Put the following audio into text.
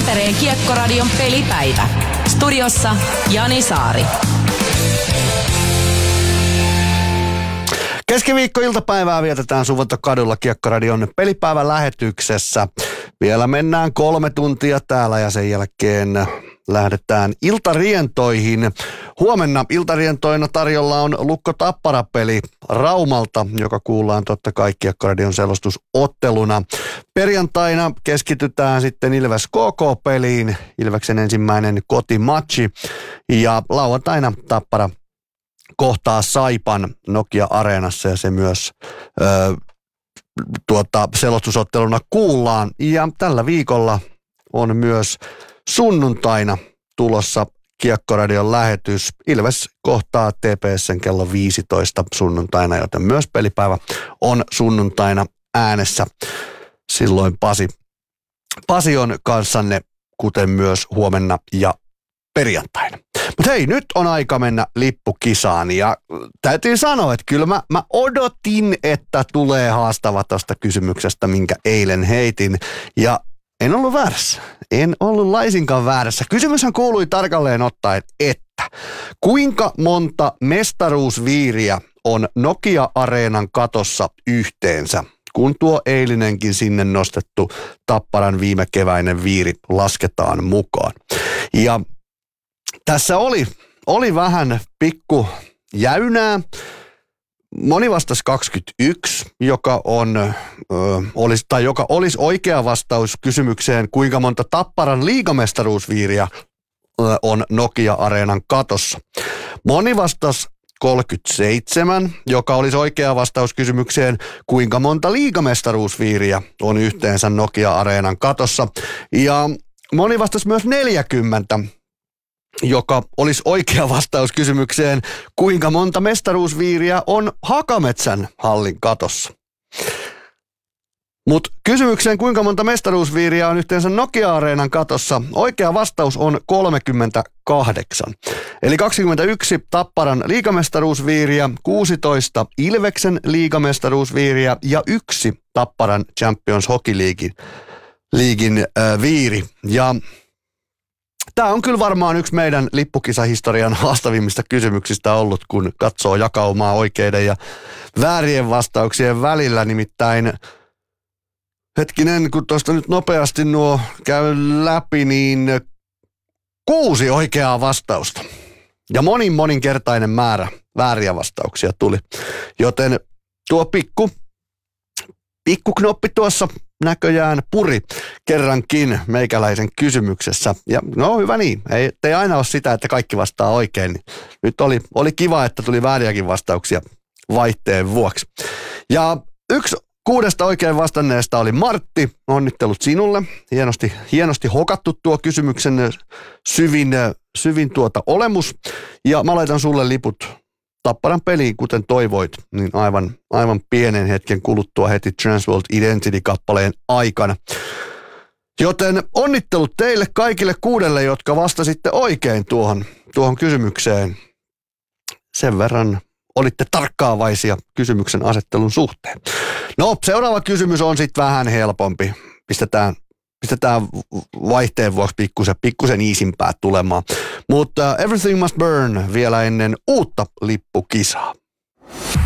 Tampereen Kiekkoradion pelipäivä. Studiossa Jani Saari. Keskiviikko-iltapäivää vietetään Suvantokadulla Kiekkoradion pelipäivän lähetyksessä. Vielä mennään 3 tuntia täällä ja sen jälkeen lähdetään iltarientoihin. Huomenna iltarientoina tarjolla on Lukko Tappara-peli Raumalta, joka kuullaan totta kai Kiekkoradion selostusotteluna. Perjantaina keskitytään sitten Ilves KK-peliin, Ilveksen ensimmäinen kotimatchi, ja lauantaina Tappara kohtaa Saipan Nokia-areenassa ja se myös selostusotteluna kuullaan. Ja tällä viikolla on myös sunnuntaina tulossa Kiekkoradion lähetys. Ilves kohtaa TPS:n kello 15 sunnuntaina, joten myös pelipäivä on sunnuntaina äänessä. Silloin Pasi on kanssanne, kuten myös huomenna ja perjantaina. Mutta hei, nyt on aika mennä lippukisaan ja täytyy sanoa, että kyllä mä odotin, että tulee haastava tuosta kysymyksestä, minkä eilen heitin, ja en ollut väärässä. En ollut laisinkaan väärässä. Kysymyshän kuului tarkalleen ottaen, että kuinka monta mestaruusviiriä on Nokia-areenan katossa yhteensä, kun tuo eilinenkin sinne nostettu Tapparan viime keväinen viiri lasketaan mukaan. Ja tässä oli vähän pikku jäynää. Moni vastasi 21, joka olisi oikea vastaus kysymykseen, kuinka monta Tapparan liigamestaruusviiriä on Nokia-areenan katossa. Moni vastasi 37, joka olisi oikea vastaus kysymykseen, kuinka monta liigamestaruusviiriä on yhteensä Nokia-areenan katossa. Ja moni vastasi myös 40, joka olisi oikea vastaus kysymykseen, kuinka monta mestaruusviiriä on Hakametsän hallin katossa. Mutta kysymykseen, kuinka monta mestaruusviiriä on yhteensä Nokia-areenan katossa, oikea vastaus on 38. Eli 21 Tapparan liigamestaruusviiriä, 16 Ilveksen liigamestaruusviiriä ja 1 Tapparan Champions Hockey Leaguein viiri. Ja tämä on kyllä varmaan yksi meidän lippukisahistorian haastavimmista kysymyksistä ollut, kun katsoo jakaumaa oikeiden ja väärien vastauksien välillä. Nimittäin, hetkinen, kun tuosta nyt nopeasti nuo käy läpi, niin 6 oikeaa vastausta. Ja moninkertainen määrä vääriä vastauksia tuli. Joten tuo pikkuknoppi tuossa näköjään puri kerrankin meikäläisen kysymyksessä. Ja no hyvä niin, ei aina ole sitä, että kaikki vastaa oikein. Niin nyt oli kiva, että tuli vääriäkin vastauksia vaihteen vuoksi. Ja 1 6 oikein vastanneesta oli Martti. Onnittelut sinulle. Hienosti hokattu tuo kysymyksen syvin olemus. Ja mä laitan sulle liput Tapparan peliin, kuten toivoit, niin aivan pienen hetken kuluttua heti Transworld Identity-kappaleen aikana. Joten onnittelut teille kaikille 6, jotka vastasitte oikein tuohon kysymykseen. Sen verran olitte tarkkaavaisia kysymyksen asettelun suhteen. No, seuraava kysymys on sitten vähän helpompi. Pistetään vaihteen vuoksi pikkusen iisimpää tulemaan. Mutta Everything Must Burn vielä ennen uutta lippukisaa.